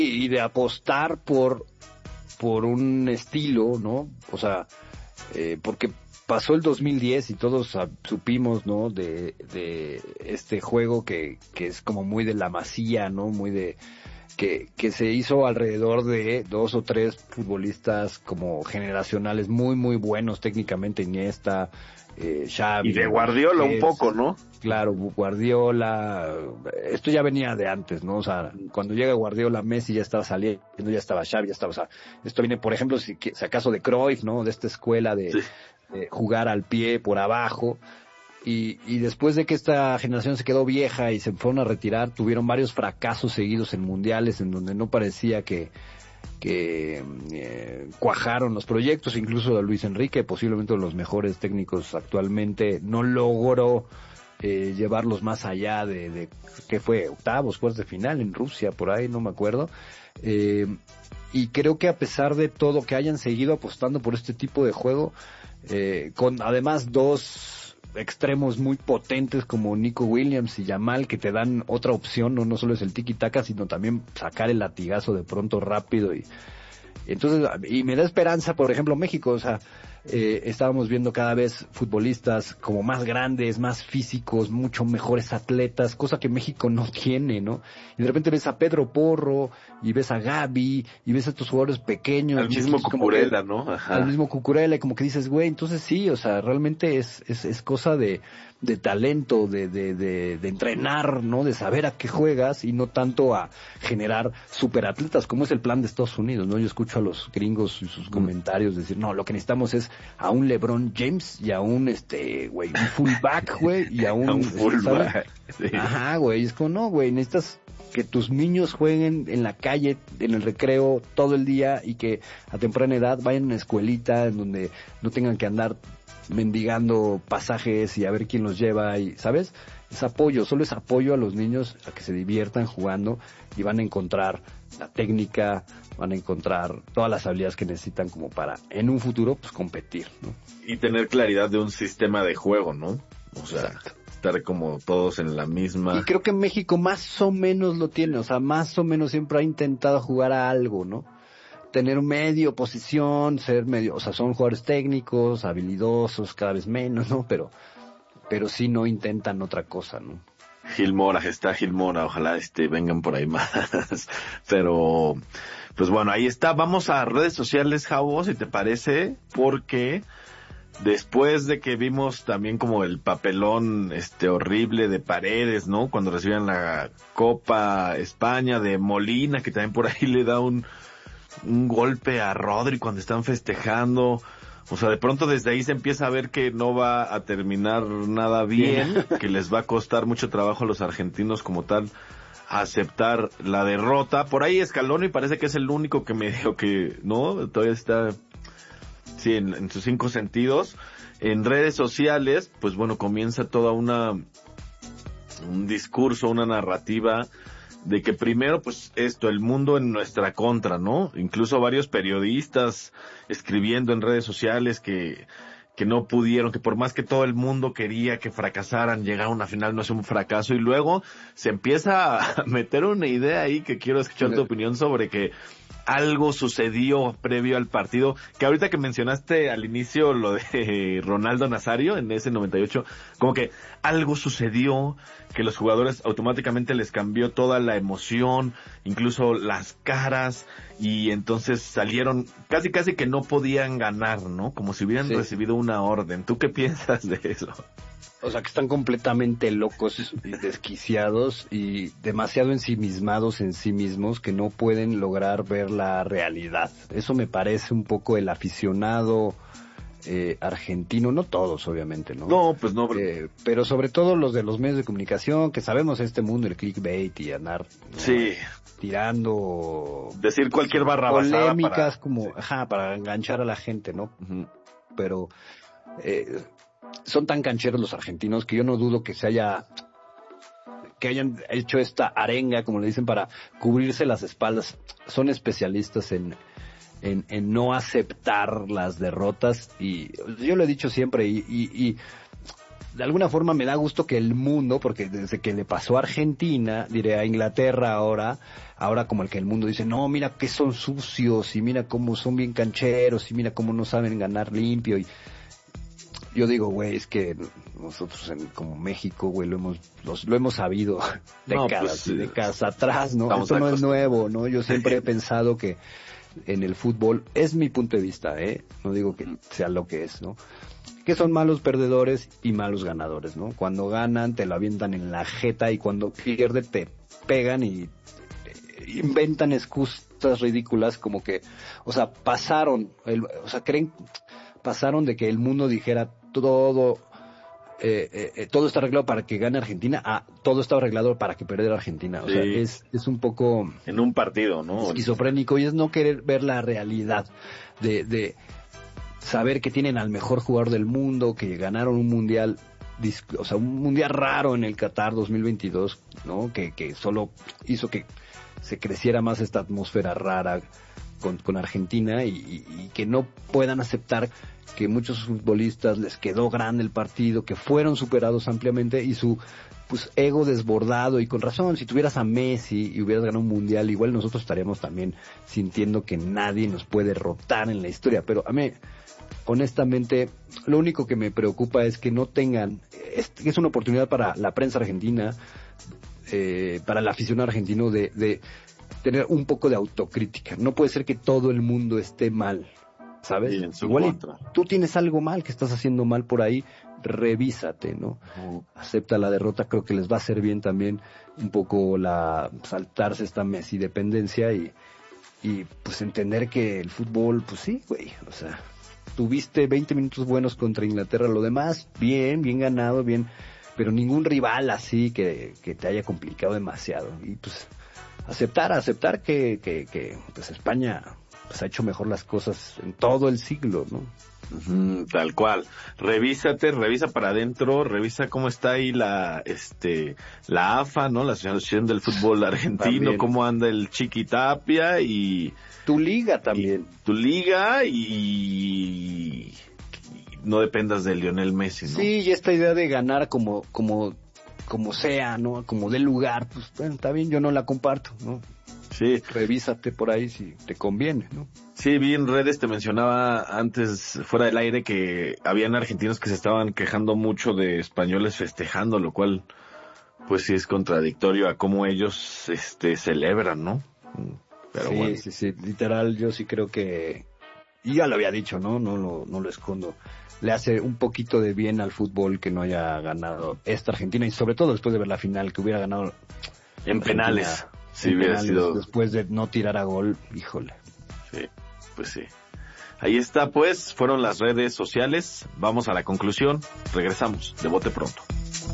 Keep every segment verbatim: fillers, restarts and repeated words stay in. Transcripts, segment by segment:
y de apostar por, por un estilo, ¿no? O sea, eh, porque pasó el dos mil diez y todos uh, supimos, ¿no? De, de este juego que, que es como muy de la masía, ¿no? Muy de, que, que se hizo alrededor de dos o tres futbolistas como generacionales muy, muy buenos técnicamente, Iniesta, eh, Xavi. Y de Guardiola un poco, ¿no? Claro, Guardiola, esto ya venía de antes, ¿no? O sea, cuando llega Guardiola, Messi ya estaba saliendo, ya estaba Xavi, ya estaba, o sea, esto viene, por ejemplo, si, si acaso de Cruyff, ¿no? De esta escuela de, sí. de jugar al pie por abajo. Y, y después de que esta generación se quedó vieja y se fueron a retirar, tuvieron varios fracasos seguidos en mundiales en donde no parecía que, que eh, cuajaron los proyectos. Incluso Luis Enrique, posiblemente uno de los mejores técnicos actualmente, no logró eh, llevarlos más allá de, de ¿qué fue? Octavos, cuartos de final en Rusia, por ahí, no me acuerdo. Eh, y creo que a pesar de todo que hayan seguido apostando por este tipo de juego, eh, con además dos extremos muy potentes como Nico Williams y Yamal, que te dan otra opción, no, no solo es el tiki-taka, sino también sacar el latigazo de pronto rápido. Y, y entonces, y me da esperanza, por ejemplo, México, o sea, eh, estábamos viendo cada vez futbolistas como más grandes, más físicos, mucho mejores atletas, cosa que México no tiene, ¿no? Y de repente ves a Pedro Porro, y ves a Gaby, y ves a estos jugadores pequeños. Al mismo Cucurella, ¿no? Ajá. Al mismo Cucurella, y como que dices, güey, entonces sí, o sea, realmente es, es, es cosa de, de talento, de, de, de, de entrenar, ¿no? De saber a qué juegas, y no tanto a generar superatletas, como es el plan de Estados Unidos, ¿no? Yo escucho a los gringos y sus mm. comentarios decir, no, lo que necesitamos es a un LeBron James y a un, este, güey, un fullback, güey, y a un... a un fullback. Sí. Ajá, güey, es como, no, güey, necesitas que tus niños jueguen en la calle, en el recreo, todo el día, y que a temprana edad vayan a una escuelita en donde no tengan que andar mendigando pasajes y a ver quién los lleva, y, ¿sabes? Es apoyo, solo es apoyo a los niños a que se diviertan jugando y van a encontrar la técnica, van a encontrar todas las habilidades que necesitan como para, en un futuro, pues competir, ¿no? Y tener claridad de un sistema de juego, ¿no? O sea, exacto. Estar como todos en la misma... Y creo que México más o menos lo tiene, o sea, más o menos siempre ha intentado jugar a algo, ¿no? Tener medio posición, ser medio, o sea, son jugadores técnicos, habilidosos, cada vez menos, ¿no? Pero, pero sí no intentan otra cosa, ¿no? Gil Mora, está Gil Mora, ojalá este vengan por ahí más. Pero, pues bueno, ahí está. Vamos a redes sociales, Javo, si te parece, porque después de que vimos también como el papelón este horrible de Paredes, ¿no? Cuando recibían la Copa España, de Molina, que también por ahí le da un, un golpe a Rodri cuando están festejando. O sea, de pronto desde ahí se empieza a ver que no va a terminar nada bien, que les va a costar mucho trabajo a los argentinos como tal aceptar la derrota. Por ahí Scaloni parece que es el único que me dijo que, ¿no? Todavía está, sí, en, en sus cinco sentidos. En redes sociales, pues bueno, comienza toda una, un discurso, una narrativa de que primero, pues esto, el mundo en nuestra contra, ¿no? Incluso varios periodistas escribiendo en redes sociales que, que no pudieron, que por más que todo el mundo quería que fracasaran, llegar a una final no es un fracaso, y luego se empieza a meter una idea ahí que quiero escuchar tu opinión sobre que algo sucedió previo al partido, que ahorita que mencionaste al inicio lo de Ronaldo Nazario en ese noventa y ocho, como que algo sucedió, que los jugadores automáticamente les cambió toda la emoción, incluso las caras, y entonces salieron casi casi que no podían ganar, ¿no? Como si hubieran sí. recibido una orden. ¿Tú qué piensas de eso? O sea, que están completamente locos y desquiciados y demasiado ensimismados en sí mismos, que no pueden lograr ver la realidad. Eso me parece un poco el aficionado eh, argentino, no todos obviamente, ¿no? No, pues no. Eh, pero sobre todo los de los medios de comunicación, que sabemos este mundo, el clickbait y andar, ¿no? Sí, tirando, decir cualquier barra basada polémicas para... como, ajá, para enganchar a la gente, ¿no? Uh-huh. Pero eh, son tan cancheros los argentinos que yo no dudo que se haya, que hayan hecho esta arenga, como le dicen, para cubrirse las espaldas. Son especialistas en, en, en no aceptar las derrotas, y yo lo he dicho siempre, y, y, y de alguna forma me da gusto que el mundo, porque desde que le pasó a Argentina, diré a Inglaterra ahora, ahora como el que el mundo dice, no, mira que son sucios, y mira cómo son bien cancheros, y mira cómo no saben ganar limpio, y yo digo, güey, es que nosotros en, como México, güey, lo hemos, los, lo hemos sabido décadas, no, pues, y décadas atrás, ¿no? Esto no es nuevo, ¿no? Yo siempre he pensado que en el fútbol, es mi punto de vista, ¿eh? No digo que sea lo que es, ¿no? Que son malos perdedores y malos ganadores, ¿no? Cuando ganan te lo avientan en la jeta y cuando pierden te pegan y inventan excusas ridículas como que, o sea, pasaron, el, o sea, creen, pasaron de que el mundo dijera todo, eh, eh, todo está arreglado para que gane Argentina, a todo está arreglado para que perdiera Argentina. O sí. sea, es, es un poco... En un partido, ¿no? Esquizofrénico, y es no querer ver la realidad de, de saber que tienen al mejor jugador del mundo, que ganaron un mundial, o sea, un mundial raro en el Qatar dos mil veintidós, ¿no? Que, que solo hizo que se creciera más esta atmósfera rara con, con Argentina y, y, y que no puedan aceptar que muchos futbolistas les quedó grande el partido, que fueron superados ampliamente y su pues ego desbordado, y con razón, si tuvieras a Messi y hubieras ganado un mundial, igual nosotros estaríamos también sintiendo que nadie nos puede derrotar en la historia, pero a mí, honestamente, lo único que me preocupa es que no tengan, es, es una oportunidad para la prensa argentina, eh, para el aficionado argentino de, de tener un poco de autocrítica. No puede ser que todo el mundo esté mal, ¿sabes? Igual tú tienes algo mal, que estás haciendo mal por ahí, revísate, ¿no? Uh-huh. Acepta la derrota, creo que les va a hacer bien también un poco la saltarse esta Messi dependencia y, y pues entender que el fútbol, pues sí, güey, o sea, tuviste veinte minutos buenos contra Inglaterra, lo demás, bien, bien ganado, bien, pero ningún rival así que, que te haya complicado demasiado, y pues aceptar, aceptar que, que, que pues España pues ha hecho mejor las cosas en todo el siglo, ¿no? Uh-huh, tal cual. Revísate, revisa para adentro, revisa cómo está ahí la, este, la A F A, ¿no? La Asociación del Fútbol Argentino, también. Cómo anda el Chiqui Tapia y... Tu liga también. Y, tu liga y... no dependas de Lionel Messi, ¿no? Sí, y esta idea de ganar como, como, como sea, ¿no? Como dé lugar, pues bueno, está bien, yo no la comparto, ¿no? Sí. Revísate por ahí si te conviene, ¿no? Sí, vi en redes, te mencionaba antes, fuera del aire, que habían argentinos que se estaban quejando mucho de españoles festejando, lo cual, pues sí es contradictorio a cómo ellos, este, celebran, ¿no? Pero sí, bueno. sí, sí, literal, yo sí creo que, y ya lo había dicho, ¿no? No lo, no lo escondo. Le hace un poquito de bien al fútbol que no haya ganado esta Argentina, y sobre todo después de ver la final, que hubiera ganado en penales. Sí, hubiera sido... Después de no tirar a gol, híjole. Sí, pues sí. Ahí está, pues, fueron las redes sociales. Vamos a la conclusión. Regresamos de bote pronto.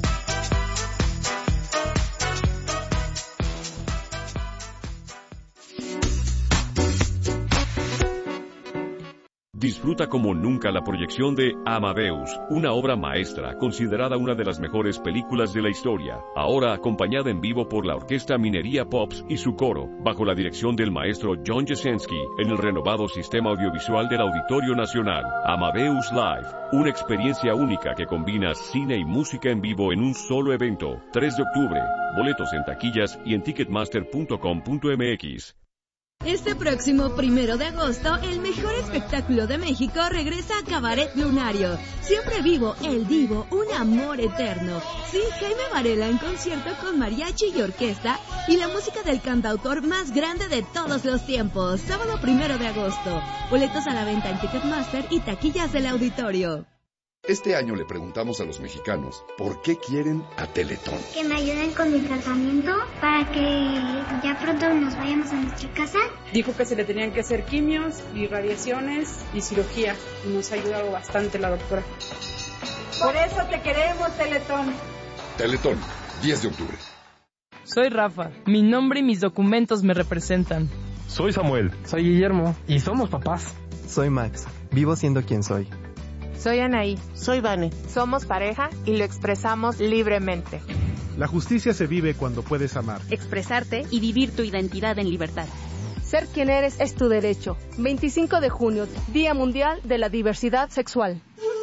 Disfruta como nunca la proyección de Amadeus, una obra maestra considerada una de las mejores películas de la historia, ahora acompañada en vivo por la Orquesta Minería Pops y su coro, bajo la dirección del maestro John Jasenski, en el renovado sistema audiovisual del Auditorio Nacional. Amadeus Live, una experiencia única que combina cine y música en vivo en un solo evento. tres de octubre, boletos en taquillas y en ticketmaster punto com punto m x. Este próximo primero de agosto, el mejor espectáculo de México regresa a Cabaret Lunario. Siempre vivo, el divo, un amor eterno. Sí, Jaime Varela en concierto con mariachi y orquesta y la música del cantautor más grande de todos los tiempos. Sábado primero de agosto. Boletos a la venta en Ticketmaster y taquillas del auditorio. Este año le preguntamos a los mexicanos por qué quieren a Teletón. Que me ayuden con mi tratamiento para que ya pronto nos vayamos a nuestra casa. Dijo que se le tenían que hacer quimios y radiaciones y cirugía. Y nos ha ayudado bastante la doctora. Por eso te queremos, Teletón. Teletón, diez de octubre. Soy Rafa. Mi nombre y mis documentos me representan. Soy Samuel. Soy Guillermo. Y somos papás. Soy Max. Vivo siendo quien soy. Soy Anaí. Soy Vane. Somos pareja y lo expresamos libremente. La justicia se vive cuando puedes amar, expresarte y vivir tu identidad en libertad. Ser quien eres es tu derecho. veinticinco de junio, Día Mundial de la Diversidad Sexual.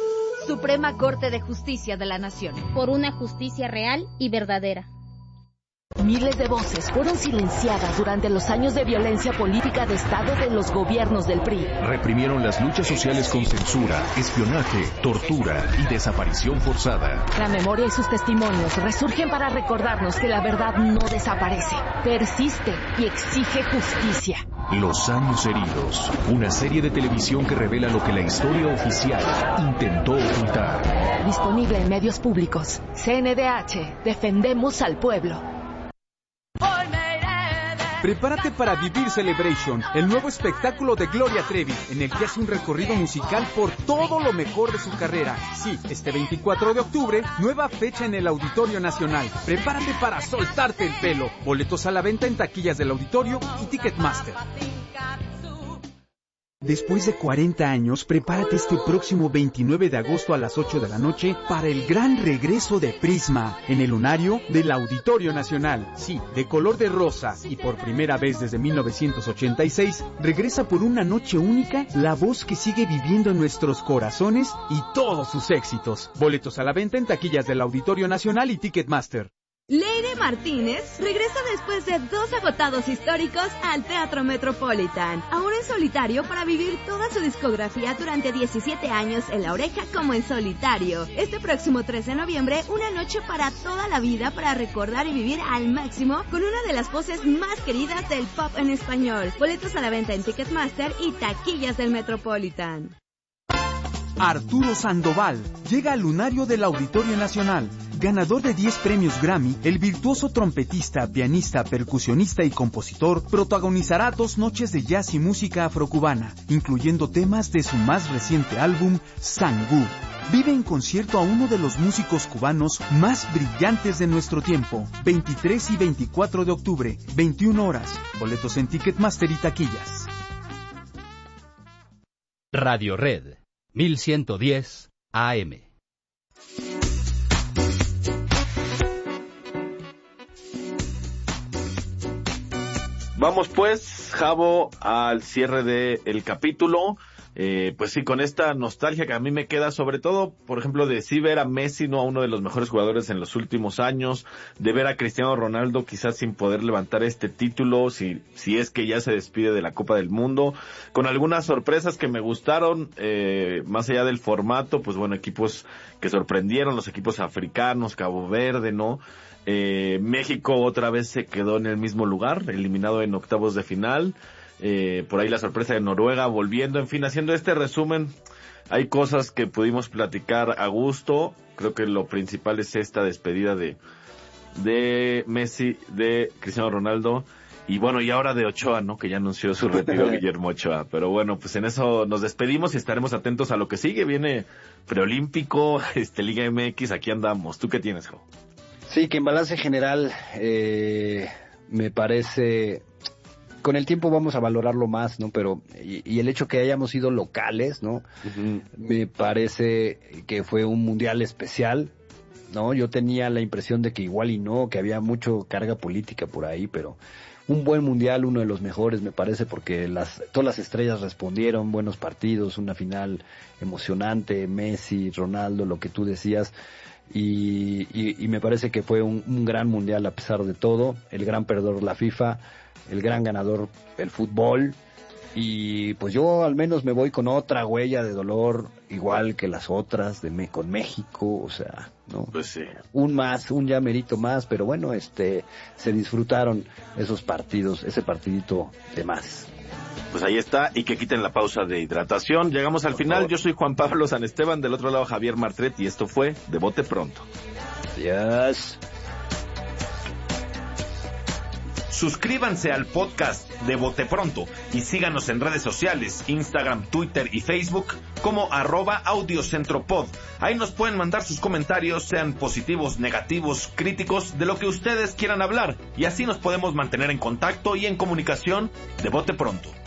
Suprema Corte de Justicia de la Nación. Por una justicia real y verdadera. Miles de voces fueron silenciadas durante los años de violencia política de Estado de los gobiernos del P R I. Reprimieron las luchas sociales con censura, espionaje, tortura y desaparición forzada. La memoria y sus testimonios resurgen para recordarnos que la verdad no desaparece, persiste y exige justicia. Los años heridos, una serie de televisión que revela lo que la historia oficial intentó ocultar. Disponible en medios públicos. C N D H, defendemos al pueblo. Prepárate para Vivir Celebration, el nuevo espectáculo de Gloria Trevi, en el que hace un recorrido musical por todo lo mejor de su carrera. Sí, este veinticuatro de octubre, nueva fecha en el Auditorio Nacional. Prepárate para soltarte el pelo. Boletos a la venta en taquillas del auditorio y Ticketmaster. Después de cuarenta años, prepárate este próximo veintinueve de agosto a las ocho de la noche para el gran regreso de Prisma en el lunario del Auditorio Nacional. Sí, de color de rosa y por primera vez desde mil novecientos ochenta y seis, regresa por una noche única la voz que sigue viviendo en nuestros corazones y todos sus éxitos. Boletos a la venta en taquillas del Auditorio Nacional y Ticketmaster. Leire Martínez regresa después de dos agotados históricos al Teatro Metropolitan, ahora en solitario para vivir toda su discografía durante diecisiete años en La Oreja como en solitario. Este próximo tres de noviembre, una noche para toda la vida para recordar y vivir al máximo con una de las voces más queridas del pop en español. Boletos a la venta en Ticketmaster y taquillas del Metropolitan. Arturo Sandoval llega al lunario del Auditorio Nacional. Ganador de diez premios Grammy, el virtuoso trompetista, pianista, percusionista y compositor protagonizará dos noches de jazz y música afrocubana, incluyendo temas de su más reciente álbum, Sangú. Vive en concierto a uno de los músicos cubanos más brillantes de nuestro tiempo. veintitrés y veinticuatro de octubre, veintiuna horas. Boletos en Ticketmaster y taquillas. Radio Red, mil ciento diez A M. Vamos pues, Javo, al cierre del capítulo. Eh, pues sí, con esta nostalgia que a mí me queda, sobre todo, por ejemplo, de sí ver a Messi, no a uno de los mejores jugadores en los últimos años, de ver a Cristiano Ronaldo quizás sin poder levantar este título, si, si es que ya se despide de la Copa del Mundo, con algunas sorpresas que me gustaron, eh, más allá del formato, pues bueno, equipos que sorprendieron, los equipos africanos, Cabo Verde, ¿no? Eh, México otra vez se quedó en el mismo lugar, eliminado en octavos de final. Eh, por ahí la sorpresa de Noruega volviendo, en fin, haciendo este resumen, hay cosas que pudimos platicar a gusto. Creo que lo principal es esta despedida de de Messi, de Cristiano Ronaldo y bueno, y ahora de Ochoa, ¿no? Que ya anunció su retiro Guillermo Ochoa. Pero bueno, pues en eso nos despedimos y estaremos atentos a lo que sigue. Viene preolímpico, este Liga M X, aquí andamos. ¿Tú qué tienes, Jo? Sí, que en balance general eh, me parece, con el tiempo vamos a valorarlo más, ¿no? Pero, y, y el hecho que hayamos sido locales, ¿no? Uh-huh. Me parece que fue un mundial especial, ¿no? Yo tenía la impresión de que igual y no, que había mucho carga política por ahí, pero un buen mundial, uno de los mejores me parece, porque las todas las estrellas respondieron, buenos partidos, una final emocionante, Messi, Ronaldo, lo que tú decías. Y, y, y me parece que fue un, un gran mundial a pesar de todo, el gran perdedor la FIFA, el gran ganador el fútbol, y pues yo al menos me voy con otra huella de dolor igual que las otras de me, con México, o sea, no, pues sí, un más, un ya merito más, pero bueno, este, se disfrutaron esos partidos, ese partidito de más. Pues ahí está, y que quiten la pausa de hidratación. Llegamos al Por final, favor. Yo soy Juan Pablo San Esteban, del otro lado Javier Martret, y esto fue De Bote Pronto. Adiós. Suscríbanse al podcast de Bote Pronto y síganos en redes sociales, Instagram, Twitter y Facebook como arroba audiocentropod. Ahí nos pueden mandar sus comentarios, sean positivos, negativos, críticos, de lo que ustedes quieran hablar, y así nos podemos mantener en contacto y en comunicación. De Bote Pronto.